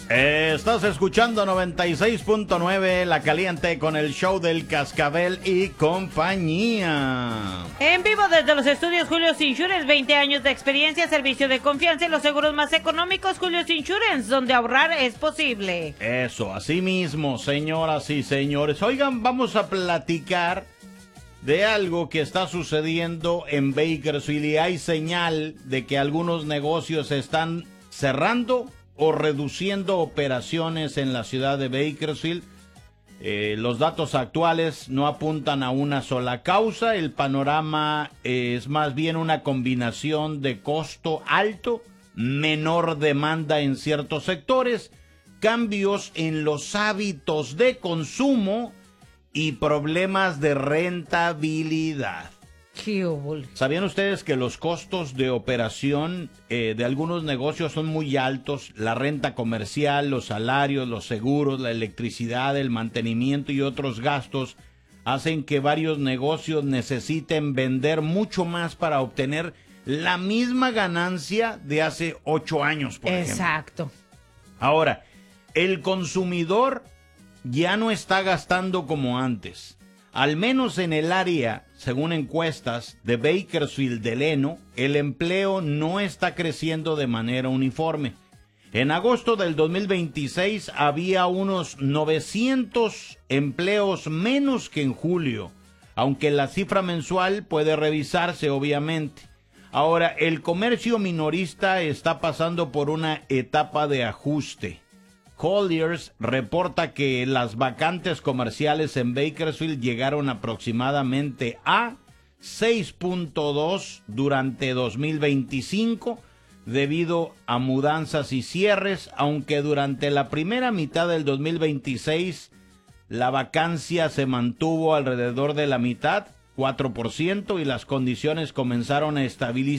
Estás escuchando 96.9 La Caliente con el show del Cascabel y compañía. En vivo desde los estudios Julio's Insurance, 20 años de experiencia, servicio de confianza y los seguros más económicos. Julio's Insurance, donde ahorrar es posible. Eso, así mismo, señoras y señores. Oigan, vamos a platicar de algo que está sucediendo en Bakersfield y hay señal de que algunos negocios están cerrando o reduciendo operaciones en la ciudad de Bakersfield. Los datos actuales no apuntan a una sola causa. El panorama es más bien una combinación de costo alto, menor demanda en ciertos sectores, cambios en los hábitos de consumo y problemas de rentabilidad. ¿Sabían ustedes que los costos de operación de algunos negocios son muy altos? La renta comercial, los salarios, los seguros, la electricidad, el mantenimiento y otros gastos hacen que varios negocios necesiten vender mucho más para obtener la misma ganancia de hace 8 años, por ejemplo. Exacto. Ahora, el consumidor ya no está gastando como antes. Al menos en el área, según encuestas de Bakersfield de Leno, el empleo no está creciendo de manera uniforme. En agosto del 2026 había unos 900 empleos menos que en julio, aunque la cifra mensual puede revisarse obviamente. Ahora, el comercio minorista está pasando por una etapa de ajuste. Colliers reporta que las vacantes comerciales en Bakersfield llegaron aproximadamente a 6.2 durante 2025 debido a mudanzas y cierres, aunque durante la primera mitad del 2026 la vacancia se mantuvo alrededor de la mitad, 4%, y las condiciones comenzaron a estabilizarse